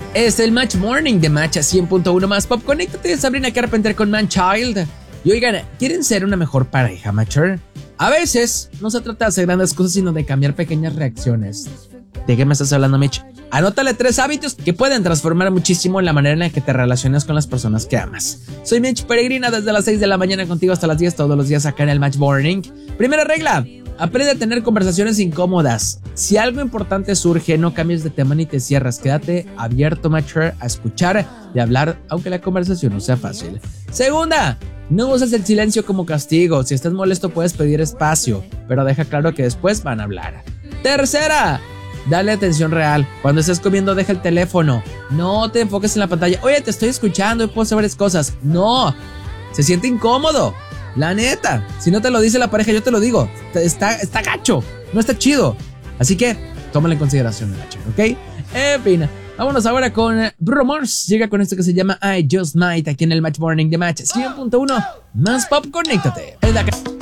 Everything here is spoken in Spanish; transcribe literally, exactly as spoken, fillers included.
Es el Match Morning de Match cien punto uno más Pop. Conéctate, Sabrina Carpenter con Manchild. Y oigan, ¿quieren ser una mejor pareja, Matcher? A veces no se trata de hacer grandes cosas, sino de cambiar pequeñas reacciones. ¿De qué me estás hablando, Mitch? Anótale tres hábitos que pueden transformar muchísimo la manera en la que te relacionas con las personas que amas. Soy Mitch Peregrina, desde las seis de la mañana contigo hasta las diez todos los días acá en el Match Morning. Primera regla: aprende a tener conversaciones incómodas. Si algo importante surge, no cambies de tema ni te cierras. Quédate abierto, Matcher, a escuchar y hablar, aunque la conversación no sea fácil. Segunda: no uses el silencio como castigo. Si estás molesto puedes pedir espacio, pero deja claro que después van a hablar. Tercera: dale atención real. Cuando estés comiendo, deja el teléfono. No te enfoques en la pantalla. Oye, te estoy escuchando y puedo hacer varias cosas. No, se siente incómodo. La neta, si no te lo dice la pareja, yo te lo digo. Está, está gacho, no está chido. Así que tómalo en consideración, gacho, ¿ok? En fin, vámonos ahora con Bruno Mars. Llega con esto que se llama I Just Might aquí en el Match Morning de Match cien punto uno más Pop. Conéctate.